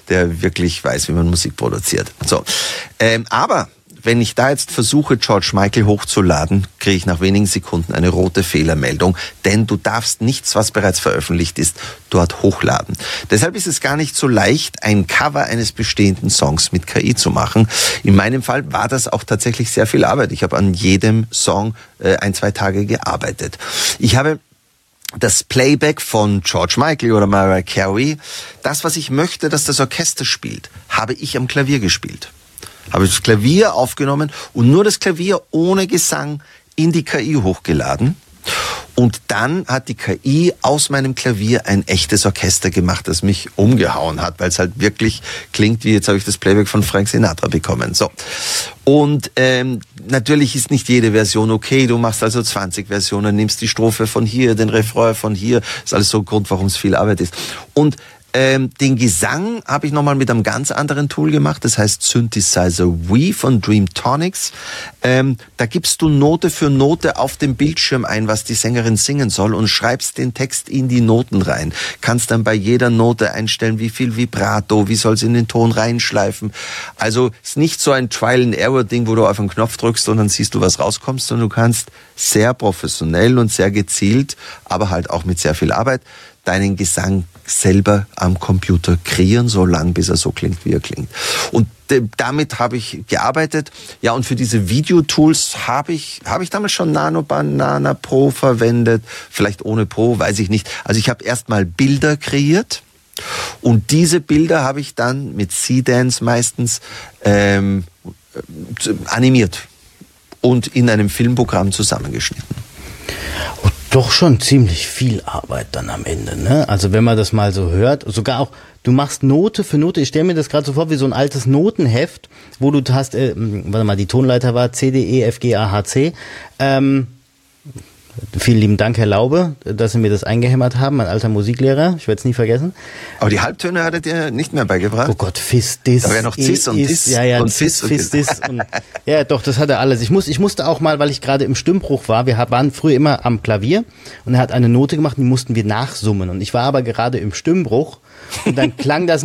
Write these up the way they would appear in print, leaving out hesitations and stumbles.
der wirklich weiß, wie man Musik produziert. So, aber wenn ich da jetzt versuche, George Michael hochzuladen, kriege ich nach wenigen Sekunden eine rote Fehlermeldung, denn du darfst nichts, was bereits veröffentlicht ist, dort hochladen. Deshalb ist es gar nicht so leicht, ein Cover eines bestehenden Songs mit KI zu machen. In meinem Fall war das auch tatsächlich sehr viel Arbeit. Ich habe an jedem Song 1-2 Tage gearbeitet. Ich habe das Playback von George Michael oder Mariah Carey, das, was ich möchte, dass das Orchester spielt, habe ich am Klavier gespielt. Habe das Klavier aufgenommen und nur das Klavier ohne Gesang in die KI hochgeladen. Und dann hat die KI aus meinem Klavier ein echtes Orchester gemacht, das mich umgehauen hat, weil es halt wirklich klingt wie, jetzt habe ich das Playback von Frank Sinatra bekommen. So. Und natürlich ist nicht jede Version okay. Du machst also 20 Versionen, nimmst die Strophe von hier, den Refrain von hier. Das ist alles so ein Grund, warum es viel Arbeit ist. Und den Gesang habe ich nochmal mit einem ganz anderen Tool gemacht, das heißt Synthesizer Wii von Dreamtonics. Da gibst du Note für Note auf dem Bildschirm ein, was die Sängerin singen soll und schreibst den Text in die Noten rein. Kannst dann bei jeder Note einstellen, wie viel Vibrato, wie soll es in den Ton reinschleifen. Also ist nicht so ein Trial-and-Error-Ding, wo du auf einen Knopf drückst und dann siehst du, was rauskommt, sondern du kannst sehr professionell und sehr gezielt, aber halt auch mit sehr viel Arbeit, deinen Gesang selber am Computer kreieren, so lang, bis er so klingt, wie er klingt. Und damit habe ich gearbeitet. Ja, und für diese Videotools habe ich damals schon Nano Banana Pro verwendet. Vielleicht ohne Pro, weiß ich nicht. Also ich habe erstmal Bilder kreiert. Und diese Bilder habe ich dann mit C-Dance meistens animiert und in einem Filmprogramm zusammengeschnitten. Doch schon ziemlich viel Arbeit dann am Ende, ne? Also wenn man das mal so hört, sogar auch, du machst Note für Note, ich stelle mir das gerade so vor wie so ein altes Notenheft, wo du hast, warte mal, die Tonleiter war C, D, E, F, G, A, H, C, vielen lieben Dank, Herr Laube, dass Sie mir das eingehämmert haben, mein alter Musiklehrer, ich werde es nie vergessen. Aber die Halbtöne hattet ihr nicht mehr beigebracht? Oh Gott, Fis, Dis. Da wäre noch Cis und Dis. Ja, und Fis, Dis. Und, ja, doch, das hat er alles. Ich musste auch mal, weil ich gerade im Stimmbruch war, wir waren früher immer am Klavier und er hat eine Note gemacht, die mussten wir nachsummen. Und ich war aber gerade im Stimmbruch und dann klang das...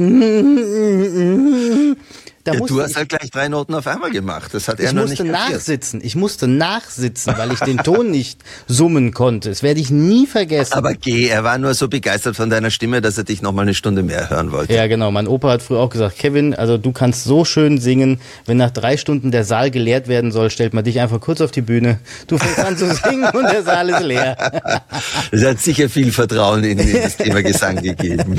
du hast halt gleich 3 Noten auf einmal gemacht. Das hat er noch nicht kapiert. Ich musste nachsitzen, weil ich den Ton nicht summen konnte. Das werde ich nie vergessen. Aber er war nur so begeistert von deiner Stimme, dass er dich noch mal eine Stunde mehr hören wollte. Ja, genau. Mein Opa hat früher auch gesagt, Kevin, also du kannst so schön singen, wenn nach 3 Stunden der Saal geleert werden soll, stellt man dich einfach kurz auf die Bühne. Du fängst an zu singen und der Saal ist leer. Das hat sicher viel Vertrauen in das Thema Gesang gegeben.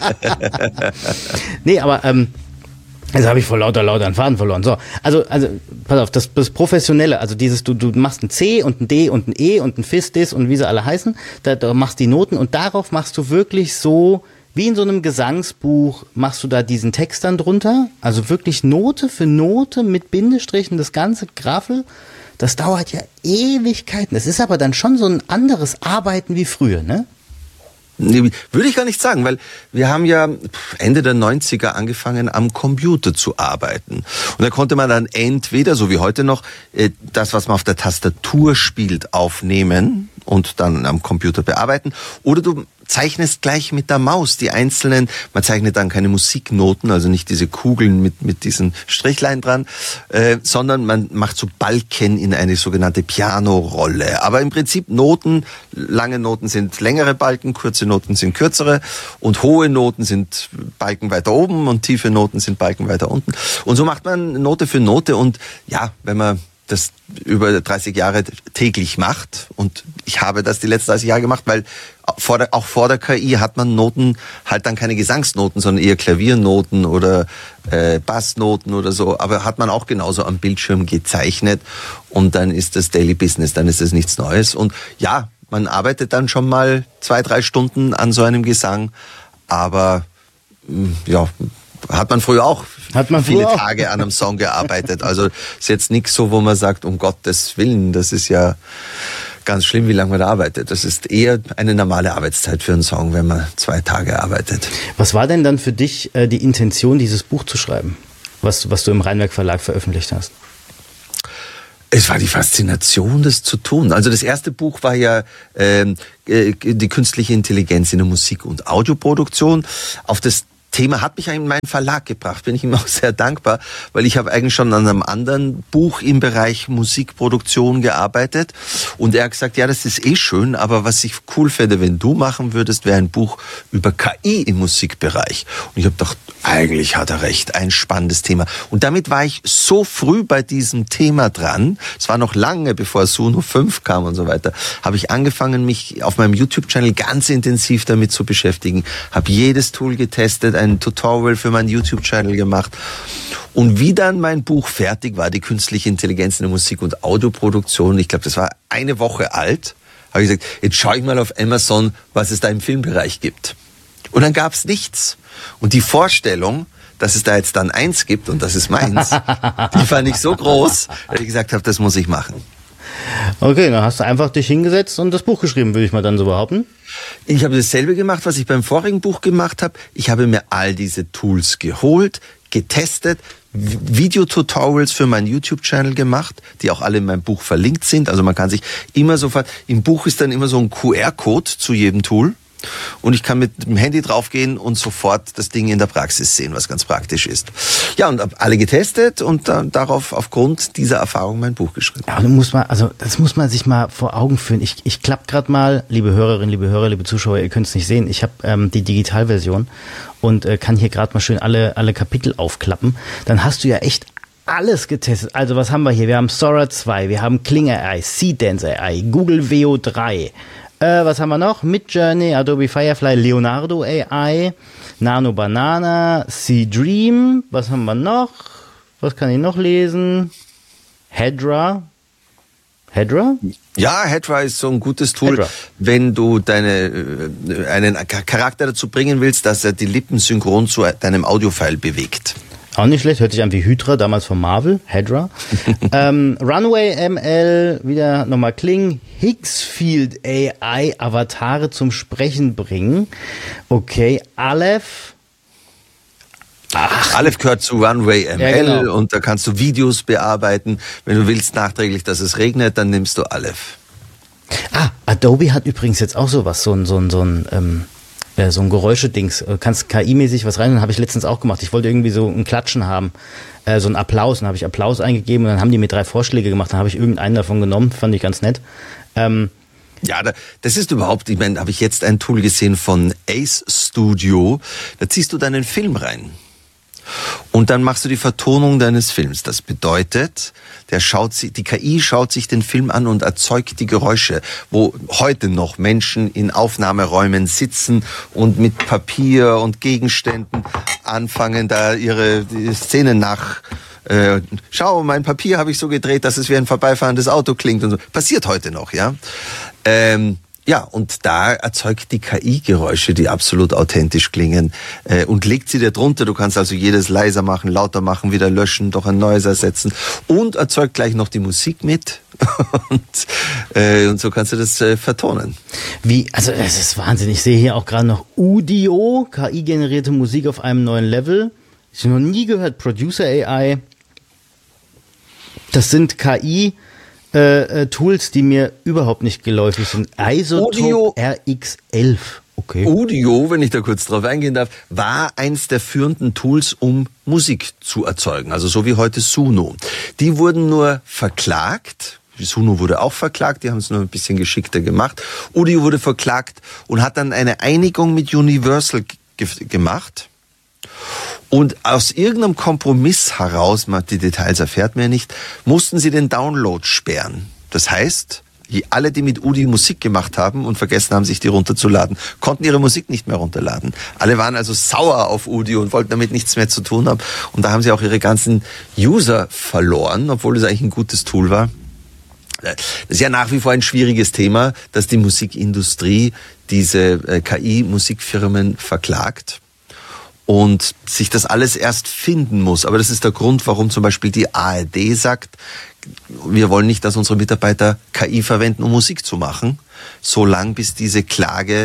Nee, aber jetzt habe ich vor lauter einen Faden verloren. So, also pass auf, das Professionelle, also dieses, du machst ein C und ein D und ein E und ein Fis, Dis und wie sie alle heißen, da machst die Noten und darauf machst du wirklich so, wie in so einem Gesangsbuch, machst du da diesen Text dann drunter, also wirklich Note für Note mit Bindestrichen, das ganze Graffel, das dauert ja Ewigkeiten. Das ist aber dann schon so ein anderes Arbeiten wie früher, ne? Nee, würde ich gar nicht sagen, weil wir haben ja Ende der 90er angefangen, am Computer zu arbeiten. Und da konnte man dann entweder, so wie heute noch, das, was man auf der Tastatur spielt, aufnehmen und dann am Computer bearbeiten. Oder du zeichnest gleich mit der Maus die einzelnen, man zeichnet dann keine Musiknoten, also nicht diese Kugeln mit diesen Strichlein dran, sondern man macht so Balken in eine sogenannte Piano-Rolle. Aber im Prinzip Noten, lange Noten sind längere Balken, kurze Noten sind kürzere und hohe Noten sind Balken weiter oben und tiefe Noten sind Balken weiter unten. Und so macht man Note für Note und ja, wenn man das über 30 Jahre täglich macht und ich habe das die letzten 30 Jahre gemacht, weil auch vor der KI hat man Noten, halt dann keine Gesangsnoten, sondern eher Klaviernoten oder Bassnoten oder so, aber hat man auch genauso am Bildschirm gezeichnet und dann ist das Daily Business, dann ist das nichts Neues und ja, man arbeitet dann schon mal 2-3 Stunden an so einem Gesang, aber ja, hat man früher auch viele Tage an einem Song gearbeitet. Also ist jetzt nichts so, wo man sagt, um Gottes Willen, das ist ja ganz schlimm, wie lange man da arbeitet. Das ist eher eine normale Arbeitszeit für einen Song, wenn man 2 Tage arbeitet. Was war denn dann für dich die Intention, dieses Buch zu schreiben, was du im Rheinwerk Verlag veröffentlicht hast? Es war die Faszination, das zu tun. Also das erste Buch war ja die künstliche Intelligenz in der Musik- und Audioproduktion. Auf das Thema hat mich in meinen Verlag gebracht, bin ich ihm auch sehr dankbar, weil ich habe eigentlich schon an einem anderen Buch im Bereich Musikproduktion gearbeitet und er hat gesagt, ja, das ist schön, aber was ich cool fände, wenn du machen würdest, wäre ein Buch über KI im Musikbereich. Und ich habe gedacht, eigentlich hat er recht, ein spannendes Thema. Und damit war ich so früh bei diesem Thema dran, es war noch lange bevor Suno 5 kam und so weiter, habe ich angefangen, mich auf meinem YouTube-Channel ganz intensiv damit zu beschäftigen, habe jedes Tool getestet, ein Tutorial für meinen YouTube-Channel gemacht. Und wie dann mein Buch fertig war, die künstliche Intelligenz in der Musik- und Audioproduktion, ich glaube, das war eine Woche alt, habe ich gesagt, jetzt schaue ich mal auf Amazon, was es da im Filmbereich gibt. Und dann gab es nichts. Und die Vorstellung, dass es da jetzt dann eins gibt und das ist meins, die fand ich so groß, dass ich gesagt habe, das muss ich machen. Okay, dann hast du einfach dich hingesetzt und das Buch geschrieben, würde ich mal dann so behaupten. Ich habe dasselbe gemacht, was ich beim vorigen Buch gemacht habe. Ich habe mir all diese Tools geholt, getestet, Videotutorials für meinen YouTube-Channel gemacht, die auch alle in meinem Buch verlinkt sind. Also man kann sich immer sofort, im Buch ist dann immer so ein QR-Code zu jedem Tool. Und ich kann mit dem Handy draufgehen und sofort das Ding in der Praxis sehen, was ganz praktisch ist. Ja, und habe alle getestet und dann darauf aufgrund dieser Erfahrung mein Buch geschrieben. Ja, das muss man sich mal vor Augen führen. Ich klappe gerade mal, liebe Hörerinnen, liebe Hörer, liebe Zuschauer, ihr könnt es nicht sehen. Ich habe die Digitalversion und kann hier gerade mal schön alle Kapitel aufklappen. Dann hast du ja echt alles getestet. Also was haben wir hier? Wir haben Sora 2, wir haben Kling AI, Seedance AI, Google Veo 3. Was haben wir noch? Midjourney, Adobe Firefly, Leonardo AI, Nano Banana, C-Dream. Was haben wir noch? Was kann ich noch lesen? Hedra. Hedra? Ja, Hedra ist so ein gutes Tool, Hedra. Wenn du einen Charakter dazu bringen willst, dass er die Lippen synchron zu deinem Audiofile bewegt. Auch nicht schlecht, hört sich an wie Hydra, damals von Marvel, Hedra. Runway ML, wieder nochmal Kling. Higgsfield AI, Avatare zum Sprechen bringen. Okay, Aleph. Aleph gehört zu Runway ML, ja, genau. Und da kannst du Videos bearbeiten. Wenn du willst nachträglich, dass es regnet, dann nimmst du Aleph. Adobe hat übrigens jetzt auch sowas, so ein Geräuschedings, kannst KI-mäßig was rein, dann habe ich letztens auch gemacht. Ich wollte irgendwie so ein Klatschen haben, so ein Applaus, dann habe ich Applaus eingegeben und dann haben die mir 3 Vorschläge gemacht, dann habe ich irgendeinen davon genommen, fand ich ganz nett. Ja, das ist überhaupt, ich meine, habe ich jetzt ein Tool gesehen von Ace Studio, da ziehst du deinen Film rein. Und dann machst du die Vertonung deines Films. Das bedeutet, die KI schaut sich den Film an und erzeugt die Geräusche, wo heute noch Menschen in Aufnahmeräumen sitzen und mit Papier und Gegenständen anfangen, da die Szenen schau, mein Papier habe ich so gedreht, dass es wie ein vorbeifahrendes Auto klingt und so. Passiert heute noch, ja. Ja, und da erzeugt die KI Geräusche, die absolut authentisch klingen und legt sie dir drunter. Du kannst also jedes leiser machen, lauter machen, wieder löschen, doch ein neues ersetzen und erzeugt gleich noch die Musik mit und so kannst du das vertonen. Also das ist Wahnsinn. Ich sehe hier auch gerade noch Udio, KI-generierte Musik auf einem neuen Level. Ich habe noch nie gehört. Producer AI. Das sind KI Tools, die mir überhaupt nicht geläufig sind. Isotope RX11. Okay. Udio, wenn ich da kurz drauf eingehen darf, war eins der führenden Tools, um Musik zu erzeugen. Also so wie heute Suno. Die wurden nur verklagt. Suno wurde auch verklagt, die haben es nur ein bisschen geschickter gemacht. Udio wurde verklagt und hat dann eine Einigung mit Universal gemacht. Und aus irgendeinem Kompromiss heraus, die Details erfährt man ja nicht, mussten sie den Download sperren. Das heißt, alle, die mit Udi Musik gemacht haben und vergessen haben, sich die runterzuladen, konnten ihre Musik nicht mehr runterladen. Alle waren also sauer auf Udi und wollten damit nichts mehr zu tun haben. Und da haben sie auch ihre ganzen User verloren, obwohl es eigentlich ein gutes Tool war. Das ist ja nach wie vor ein schwieriges Thema, dass die Musikindustrie diese KI-Musikfirmen verklagt und sich das alles erst finden muss. Aber das ist der Grund, warum zum Beispiel die ARD sagt, wir wollen nicht, dass unsere Mitarbeiter KI verwenden, um Musik zu machen, solange bis diese Klage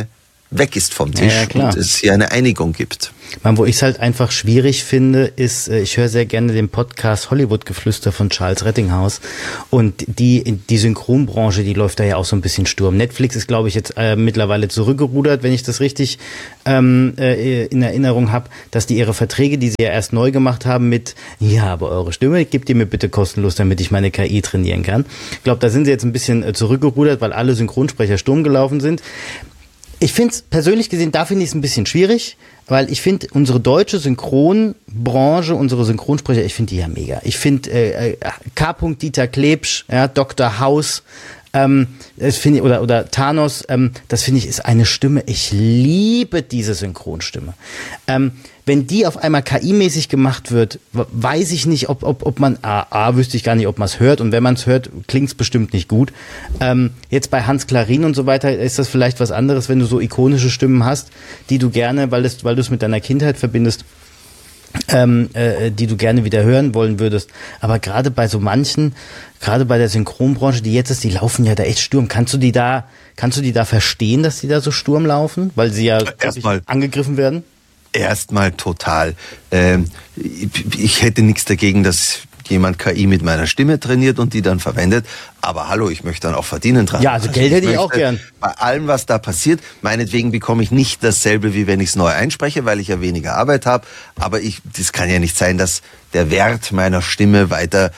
weg ist vom Tisch und es hier eine Einigung gibt. Wo ich es halt einfach schwierig finde, ist, ich höre sehr gerne den Podcast Hollywood-Geflüster von Charles Rettinghaus und die Synchronbranche, die läuft da ja auch so ein bisschen Sturm. Netflix ist, glaube ich, jetzt mittlerweile zurückgerudert, wenn ich das richtig in Erinnerung habe, dass die ihre Verträge, die sie ja erst neu gemacht haben mit, ja, aber eure Stimme gebt ihr mir bitte kostenlos, damit ich meine KI trainieren kann. Ich glaube, da sind sie jetzt ein bisschen zurückgerudert, weil alle Synchronsprecher Sturm gelaufen sind. Ich finde es persönlich gesehen, da finde ich es ein bisschen schwierig, weil ich finde unsere deutsche Synchronbranche, unsere Synchronsprecher, ich finde die ja mega. Ich finde K. Dieter Klebsch, ja, Dr. House, das finde ich, oder Thanos, das finde ich ist eine Stimme. Ich liebe diese Synchronstimme. Wenn die auf einmal KI-mäßig gemacht wird, weiß ich nicht, ob man, wüsste ich gar nicht, ob man es hört, und wenn man es hört, klingt es bestimmt nicht gut. Jetzt bei Hans Klarin und so weiter ist das vielleicht was anderes, wenn du so ikonische Stimmen hast, die du gerne, weil du es mit deiner Kindheit verbindest, die du gerne wieder hören wollen würdest. Aber gerade bei so manchen, gerade bei der Synchronbranche, die jetzt ist, die laufen ja da echt Sturm. Kannst du die da verstehen, dass die da so Sturm laufen? Weil sie ja erstmal angegriffen werden? Erstmal total. Ich hätte nichts dagegen, dass jemand KI mit meiner Stimme trainiert und die dann verwendet. Aber hallo, ich möchte dann auch verdienen dran. Ja, also Geld hätte ich auch gern. Bei allem, was da passiert, meinetwegen bekomme ich nicht dasselbe, wie wenn ich es neu einspreche, weil ich ja weniger Arbeit habe. Aber das kann ja nicht sein, dass der Wert meiner Stimme weiter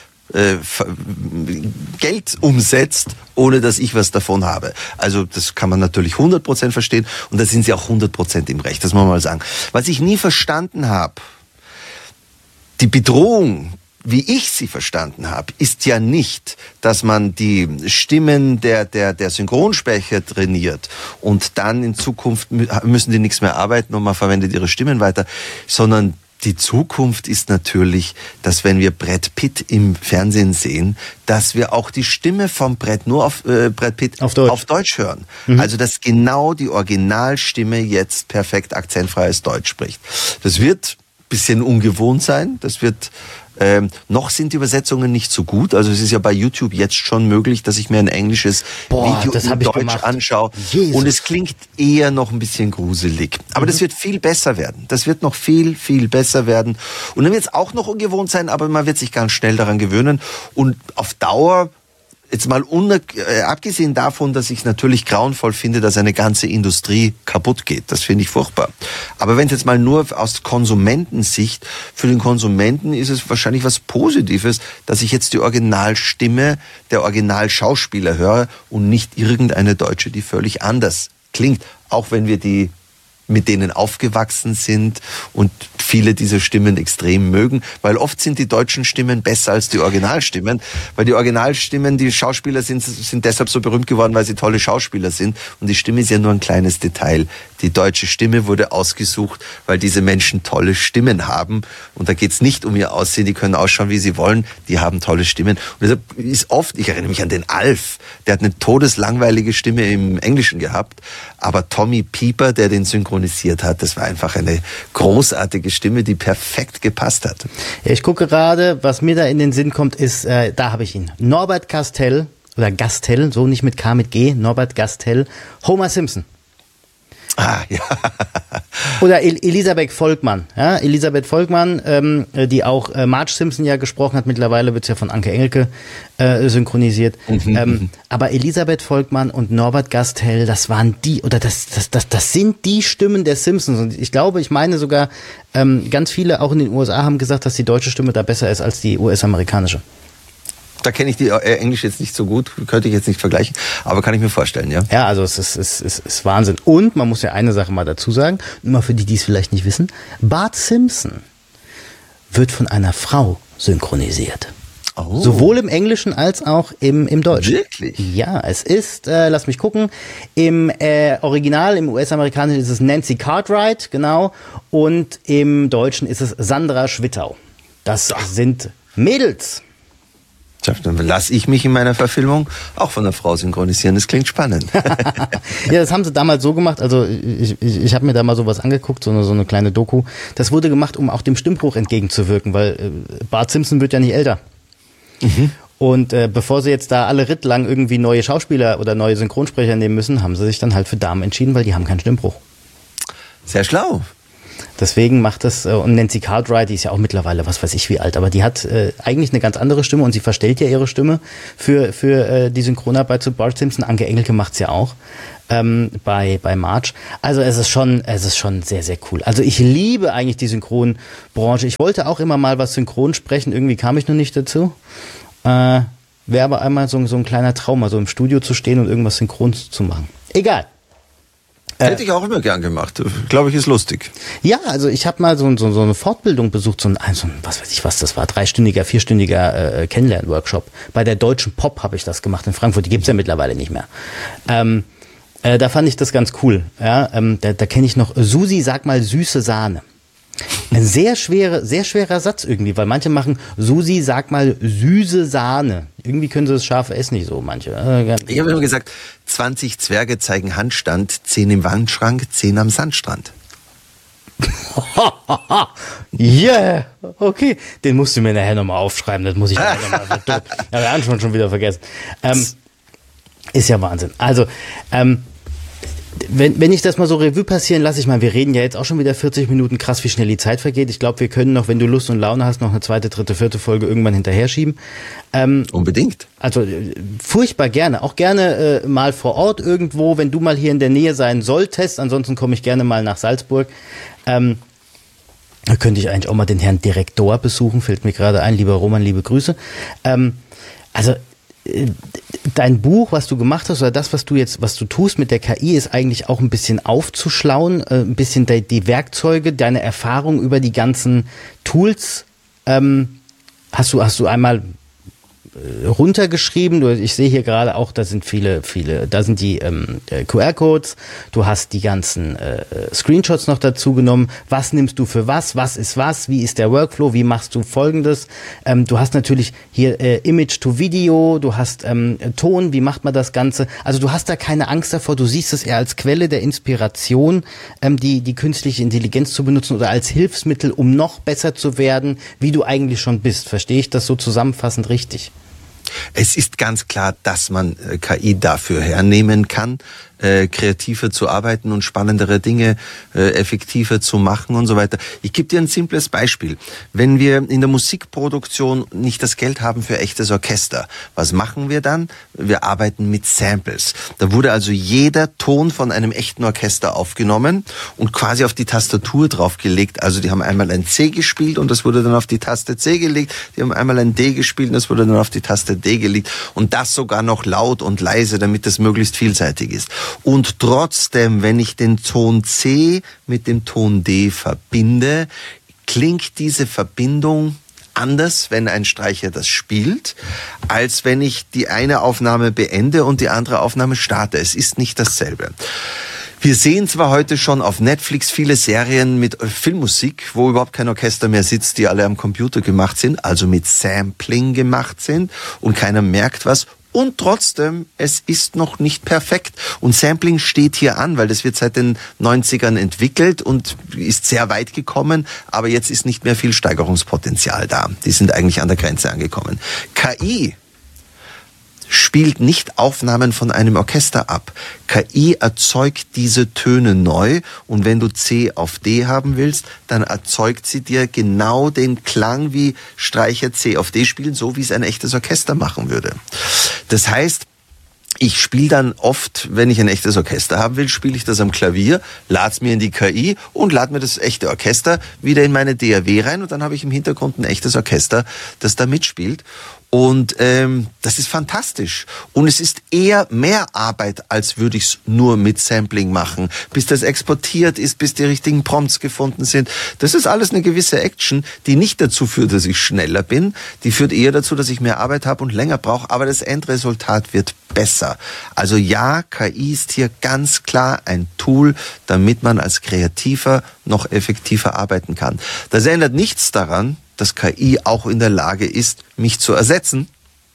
Geld umsetzt, ohne dass ich was davon habe. Also das kann man natürlich 100% verstehen und da sind sie auch 100% im Recht, das muss man mal sagen. Was ich nie verstanden habe, die Bedrohung, wie ich sie verstanden habe, ist ja nicht, dass man die Stimmen der Synchronsprecher trainiert und dann in Zukunft müssen die nichts mehr arbeiten und man verwendet ihre Stimmen weiter, sondern die Zukunft ist natürlich, dass wenn wir Brad Pitt im Fernsehen sehen, dass wir auch die Stimme vom Brad Pitt auf Deutsch hören. Mhm. Also dass genau die Originalstimme jetzt perfekt akzentfreies Deutsch spricht. Das wird ein bisschen ungewohnt sein, das wird noch sind die Übersetzungen nicht so gut. Also es ist ja bei YouTube jetzt schon möglich, dass ich mir ein englisches Video in Deutsch anschaue. Jesus. Und es klingt eher noch ein bisschen gruselig. Aber das wird viel besser werden. Das wird noch viel, viel besser werden. Und dann wird es auch noch ungewohnt sein, aber man wird sich ganz schnell daran gewöhnen. Und auf Dauer, jetzt mal abgesehen davon, dass ich natürlich grauenvoll finde, dass eine ganze Industrie kaputt geht. Das finde ich furchtbar. Aber wenn es jetzt mal nur aus Konsumentensicht, für den Konsumenten ist es wahrscheinlich was Positives, dass ich jetzt die Originalstimme der Originalschauspieler höre und nicht irgendeine Deutsche, die völlig anders klingt. Auch wenn wir mit denen aufgewachsen sind und viele dieser Stimmen extrem mögen, weil oft sind die deutschen Stimmen besser als die Originalstimmen, weil die Originalstimmen, die Schauspieler sind deshalb so berühmt geworden, weil sie tolle Schauspieler sind und die Stimme ist ja nur ein kleines Detail. Die deutsche Stimme wurde ausgesucht, weil diese Menschen tolle Stimmen haben und da geht's nicht um ihr Aussehen, die können ausschauen, wie sie wollen, die haben tolle Stimmen und deshalb ist oft, ich erinnere mich an den Alf, der hat eine todeslangweilige Stimme im Englischen gehabt, aber Tommy Pieper, der den synchronisiert hat, das war einfach eine großartige Stimme, die perfekt gepasst hat. Ja, ich gucke gerade, was mir da in den Sinn kommt, ist, da habe ich ihn, Norbert Gastel, oder Gastel, so nicht mit K, mit G, Norbert Gastel, Homer Simpson. Ah, ja. Oder Elisabeth Volkmann, ja, die auch Marge Simpson ja gesprochen hat, mittlerweile wird es ja von Anke Engelke synchronisiert. Aber Elisabeth Volkmann und Norbert Gastel, das waren die, oder das sind die Stimmen der Simpsons. Und ich meine sogar, ganz viele auch in den USA haben gesagt, dass die deutsche Stimme da besser ist als die US-amerikanische. Da kenne ich die Englisch jetzt nicht so gut, könnte ich jetzt nicht vergleichen, aber kann ich mir vorstellen, ja. Ja, also es ist Wahnsinn. Und man muss ja eine Sache mal dazu sagen, nur mal für die es vielleicht nicht wissen, Bart Simpson wird von einer Frau synchronisiert. Oh. Sowohl im Englischen als auch im Deutschen. Wirklich? Ja, es ist, lass mich gucken, im Original, im US-Amerikanischen ist es Nancy Cartwright, genau, und im Deutschen ist es Sandra Schwittau. Das sind Mädels. Dann lasse ich mich in meiner Verfilmung auch von einer Frau synchronisieren. Das klingt spannend. Ja, das haben sie damals so gemacht. Also ich habe mir da mal sowas angeguckt, so eine kleine Doku. Das wurde gemacht, um auch dem Stimmbruch entgegenzuwirken, weil Bart Simpson wird ja nicht älter. Mhm. Und bevor sie jetzt da alle Ritt lang irgendwie neue Schauspieler oder neue Synchronsprecher nehmen müssen, haben sie sich dann halt für Damen entschieden, weil die haben keinen Stimmbruch. Sehr schlau. Deswegen macht das, und Nancy Cartwright, die ist ja auch mittlerweile, was weiß ich wie alt, aber die hat eigentlich eine ganz andere Stimme und sie verstellt ja ihre Stimme für die Synchronarbeit zu Bart Simpson. Anke Engelke macht's ja auch bei Marge. Also es ist schon sehr, sehr cool. Also ich liebe eigentlich die Synchronbranche. Ich wollte auch immer mal was synchron sprechen, irgendwie kam ich noch nicht dazu. Wäre aber einmal so ein kleiner Traum, also im Studio zu stehen und irgendwas synchron zu machen. Egal. Hätte ich auch immer gern gemacht. Glaube ich, ist lustig. Ja, also ich habe mal so eine Fortbildung besucht, so ein, was weiß ich was das war, 3-stündiger, 4-stündiger Kennenlern-Workshop. Bei der Deutschen Pop habe ich das gemacht in Frankfurt, die gibt's ja mittlerweile nicht mehr. Da fand ich das ganz cool. Ja, da kenne ich noch Susi, sag mal süße Sahne. Ein sehr schwerer Satz irgendwie, weil manche machen Susi, sag mal süße Sahne. Irgendwie können sie das scharfe S nicht so, manche. Ich habe immer gesagt, 20 Zwerge zeigen Handstand, 10 im Wandschrank, 10 am Sandstrand. Yeah, okay. Den musst du mir nachher nochmal aufschreiben, das muss ich nachher nochmal verdurren. Ja, wir haben schon wieder vergessen. Ist ja Wahnsinn. Also, wenn ich das mal so Revue passieren lasse, ich meine, wir reden ja jetzt auch schon wieder 40 Minuten, krass, wie schnell die Zeit vergeht. Ich glaube, wir können noch, wenn du Lust und Laune hast, noch eine 2., 3., 4. Folge irgendwann hinterher schieben. Unbedingt. Also furchtbar gerne. Auch gerne mal vor Ort irgendwo, wenn du mal hier in der Nähe sein solltest. Ansonsten komme ich gerne mal nach Salzburg. Da könnte ich eigentlich auch mal den Herrn Direktor besuchen, fällt mir gerade ein. Lieber Roman, liebe Grüße. Dein Buch, was du gemacht hast, oder das, was du tust mit der KI, ist eigentlich auch ein bisschen aufzuschlauen, ein bisschen die Werkzeuge, deine Erfahrung über die ganzen Tools. Hast du einmal runtergeschrieben. Ich sehe hier gerade auch, da sind viele, da sind die QR-Codes, du hast die ganzen Screenshots noch dazu genommen. Was nimmst du für was ist was, wie ist der Workflow, wie machst du Folgendes? Du hast natürlich hier Image to Video, du hast Ton, wie macht man das Ganze? Also du hast da keine Angst davor, du siehst es eher als Quelle der Inspiration, die künstliche Intelligenz zu benutzen oder als Hilfsmittel, um noch besser zu werden, wie du eigentlich schon bist. Verstehe ich das so zusammenfassend richtig? Es ist ganz klar, dass man KI dafür hernehmen kann, kreativer zu arbeiten und spannendere Dinge effektiver zu machen und so weiter. Ich gebe dir ein simples Beispiel. Wenn wir in der Musikproduktion nicht das Geld haben für echtes Orchester, was machen wir dann? Wir arbeiten mit Samples. Da wurde also jeder Ton von einem echten Orchester aufgenommen und quasi auf die Tastatur draufgelegt. Also die haben einmal ein C gespielt und das wurde dann auf die Taste C gelegt. Die haben einmal ein D gespielt und das wurde dann auf die Taste D gelegt. Und das sogar noch laut und leise, damit das möglichst vielseitig ist. Und trotzdem, wenn ich den Ton C mit dem Ton D verbinde, klingt diese Verbindung anders, wenn ein Streicher das spielt, als wenn ich die eine Aufnahme beende und die andere Aufnahme starte. Es ist nicht dasselbe. Wir sehen zwar heute schon auf Netflix viele Serien mit Filmmusik, wo überhaupt kein Orchester mehr sitzt, die alle am Computer gemacht sind, also mit Sampling gemacht sind und keiner merkt was. Und trotzdem, es ist noch nicht perfekt. Und Sampling steht hier an, weil das wird seit den 90ern entwickelt und ist sehr weit gekommen, aber jetzt ist nicht mehr viel Steigerungspotenzial da. Die sind eigentlich an der Grenze angekommen. KI spielt nicht Aufnahmen von einem Orchester ab. KI erzeugt diese Töne neu und wenn du C auf D haben willst, dann erzeugt sie dir genau den Klang, wie Streicher C auf D spielen, so wie es ein echtes Orchester machen würde. Das heißt, ich spiele dann oft, wenn ich ein echtes Orchester haben will, spiele ich das am Klavier, lade es mir in die KI und lade mir das echte Orchester wieder in meine DAW rein und dann habe ich im Hintergrund ein echtes Orchester, das da mitspielt. Und das ist fantastisch. Und es ist eher mehr Arbeit, als würde ich es nur mit Sampling machen. Bis das exportiert ist, bis die richtigen Prompts gefunden sind. Das ist alles eine gewisse Action, die nicht dazu führt, dass ich schneller bin. Die führt eher dazu, dass ich mehr Arbeit habe und länger brauche. Aber das Endresultat wird besser. Also ja, KI ist hier ganz klar ein Tool, damit man als Kreativer noch effektiver arbeiten kann. Das ändert nichts daran, dass KI auch in der Lage ist, mich zu ersetzen.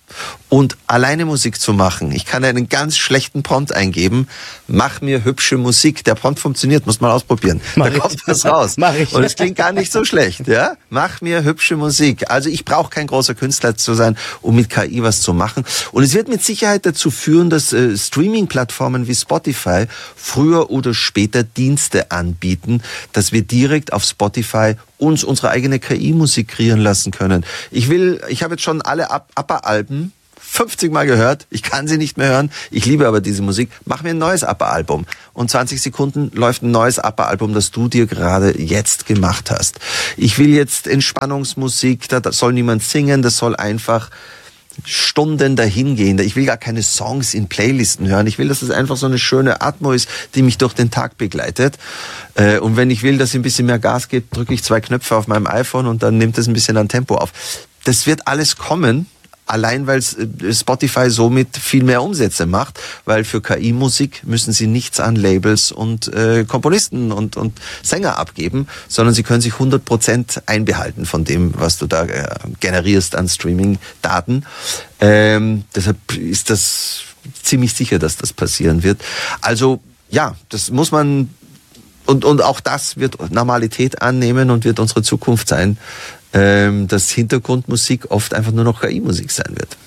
und alleine Musik zu machen. Ich kann einen ganz schlechten Prompt eingeben, mach mir hübsche Musik. Der Prompt funktioniert, muss man ausprobieren. Da kommt was raus. Mach ich. Und es klingt gar nicht so schlecht. Ja? Mach mir hübsche Musik. Also ich brauche kein großer Künstler zu sein, um mit KI was zu machen. Und es wird mit Sicherheit dazu führen, dass Streaming-Plattformen wie Spotify früher oder später Dienste anbieten, dass wir direkt auf Spotify uns unsere eigene KI-Musik kreieren lassen können. Ich habe jetzt schon alle ABBA-Alben 50 Mal gehört, ich kann sie nicht mehr hören, ich liebe aber diese Musik, mach mir ein neues ABBA-Album. Und 20 Sekunden läuft ein neues ABBA-Album, das du dir gerade jetzt gemacht hast. Ich will jetzt Entspannungsmusik, da soll niemand singen, das soll einfach Stunden dahin gehen. Ich will gar keine Songs in Playlisten hören. Ich will, dass es einfach so eine schöne Atmo ist, die mich durch den Tag begleitet. Und wenn ich will, dass ich ein bisschen mehr Gas gibt, drücke ich 2 Knöpfe auf meinem iPhone und dann nimmt es ein bisschen an Tempo auf. Das wird alles kommen. Allein weil Spotify somit viel mehr Umsätze macht, weil für KI-Musik müssen sie nichts an Labels und Komponisten und Sänger abgeben, sondern sie können sich 100% einbehalten von dem, was du da generierst an Streaming-Daten. Deshalb ist das ziemlich sicher, dass das passieren wird. Also ja, das muss man und auch das wird Normalität annehmen und wird unsere Zukunft sein, dass Hintergrundmusik oft einfach nur noch KI-Musik sein wird.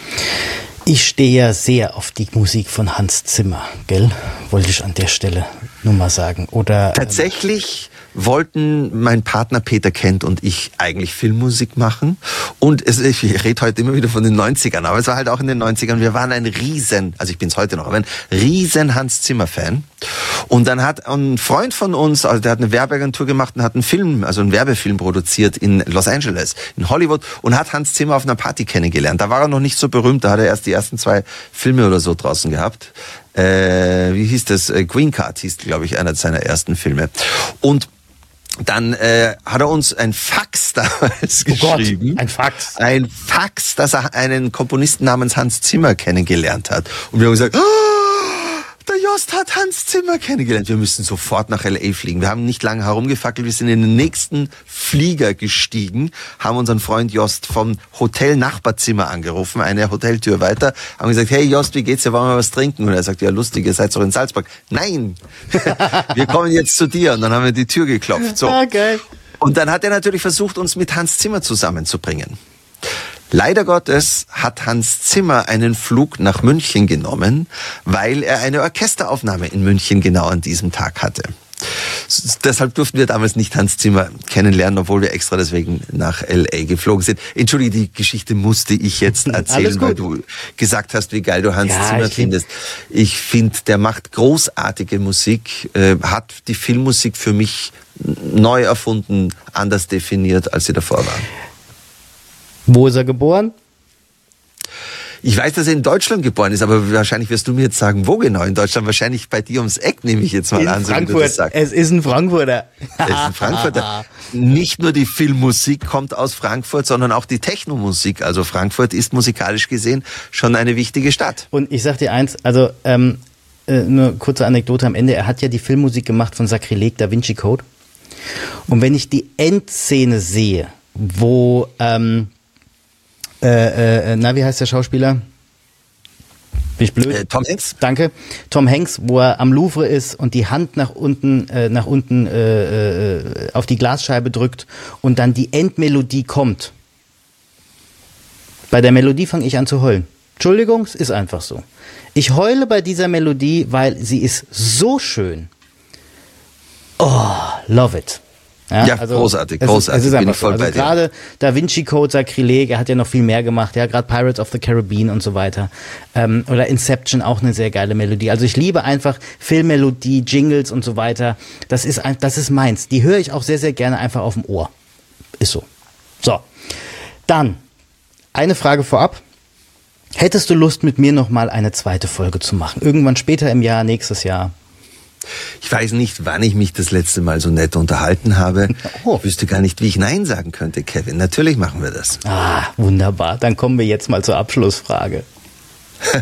Ich stehe ja sehr auf die Musik von Hans Zimmer, gell? Wollte ich an der Stelle nur mal sagen. Oder tatsächlich wollten mein Partner Peter Kent und ich eigentlich Filmmusik machen. Und ich rede heute immer wieder von den 90ern, aber es war halt auch in den 90ern. Wir waren also ich bin es heute noch, aber ein riesen Hans Zimmer-Fan. Und dann hat ein Freund von uns, also der hat eine Werbeagentur gemacht und hat einen Werbefilm produziert in Los Angeles, in Hollywood, und hat Hans Zimmer auf einer Party kennengelernt. Da war er noch nicht so berühmt, da hat er erst die ersten 2 Filme oder so draußen gehabt. Wie hieß das? Green Card hieß, glaube ich, einer seiner ersten Filme. Und dann hat er uns ein Fax damals geschrieben. Gott, ein Fax. Ein Fax, dass er einen Komponisten namens Hans Zimmer kennengelernt hat. Und wir haben gesagt, der Jost hat Hans Zimmer kennengelernt. Wir müssen sofort nach L.A. fliegen. Wir haben nicht lange herumgefackelt. Wir sind in den nächsten Flieger gestiegen, haben unseren Freund Jost vom Hotel Nachbarzimmer angerufen, eine Hoteltür weiter, haben gesagt, hey Jost, wie geht's dir? Wollen wir was trinken? Und er sagt, ja lustig, ihr seid doch in Salzburg. Nein, wir kommen jetzt zu dir. Und dann haben wir die Tür geklopft. So. Okay. Und dann hat er natürlich versucht, uns mit Hans Zimmer zusammenzubringen. Leider Gottes hat Hans Zimmer einen Flug nach München genommen, weil er eine Orchesteraufnahme in München genau an diesem Tag hatte. Deshalb durften wir damals nicht Hans Zimmer kennenlernen, obwohl wir extra deswegen nach L.A. geflogen sind. Entschuldige, die Geschichte musste ich jetzt erzählen, weil du gesagt hast, wie geil du Hans Zimmer findest. Ich finde, der macht großartige Musik, hat die Filmmusik für mich neu erfunden, anders definiert, als sie davor war. Wo ist er geboren? Ich weiß, dass er in Deutschland geboren ist, aber wahrscheinlich wirst du mir jetzt sagen, wo genau in Deutschland? Wahrscheinlich bei dir ums Eck, nehme ich jetzt mal an, so wie du das sagst. Es ist ein Frankfurter. Es ist ein Frankfurter. Nicht nur die Filmmusik kommt aus Frankfurt, sondern auch die Technomusik. Also Frankfurt ist musikalisch gesehen schon eine wichtige Stadt. Und ich sag dir eins, also eine kurze Anekdote am Ende. Er hat ja die Filmmusik gemacht von Sakrileg, Da Vinci Code. Und wenn ich die Endszene sehe, wo wie heißt der Schauspieler? Bin ich blöd? Tom Hanks. Danke. Tom Hanks, wo er am Louvre ist und die Hand nach unten auf die Glasscheibe drückt und dann die Endmelodie kommt. Bei der Melodie fange ich an zu heulen. Entschuldigung, es ist einfach so. Ich heule bei dieser Melodie, weil sie ist so schön. Oh, love it. Ja, also großartig. Es ist einfach voll so. Also gerade Da Vinci Code, Sakrileg, er hat ja noch viel mehr gemacht, ja, gerade Pirates of the Caribbean und so weiter. Oder Inception, auch eine sehr geile Melodie. Also ich liebe einfach Filmmelodie, Jingles und so weiter. Das ist meins. Die höre ich auch sehr, sehr gerne einfach auf dem Ohr. Ist so. So. Dann, eine Frage vorab. Hättest du Lust, mit mir nochmal eine zweite Folge zu machen? Irgendwann später im Jahr, nächstes Jahr? Ich weiß nicht, wann ich mich das letzte Mal so nett unterhalten habe. Oh. Ich wüsste gar nicht, wie ich Nein sagen könnte, Kevin. Natürlich machen wir das. Ah, wunderbar. Dann kommen wir jetzt mal zur Abschlussfrage.